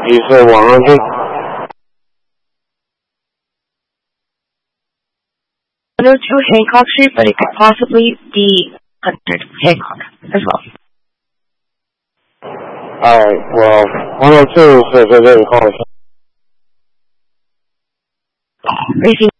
You said 100? 102 Hancock Street, but it could possibly be 100 Hancock as well. Alright, well, 102 says I didn't call. Racing